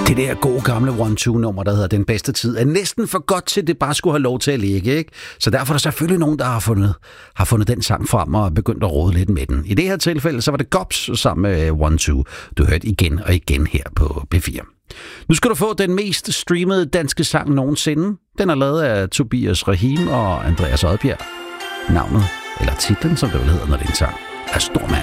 Det der gode gamle 1-2-nummer, der hedder Den Bedste Tid, er næsten for godt til, det bare skulle have lov til at ligge, ikke? Så derfor er der selvfølgelig nogen, der har fundet den sang frem og begyndt at rode lidt med den. I det her tilfælde, så var det Gops sammen med 1-2. Du hørte igen og igen her på P4. Nu skal du få den mest streamede danske sang nogensinde. Den er lavet af Tobias Rahim og Andreas Odbjerg. Navnet, eller titlen, som det vel hedder, når det er en sang, er Stormand.